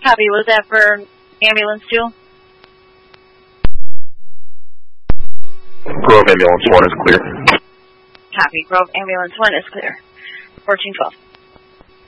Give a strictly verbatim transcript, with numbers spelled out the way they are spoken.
Copy. Was that for ambulance two? Grove Ambulance one is clear. Copy. Grove Ambulance one is clear. fourteen twelve.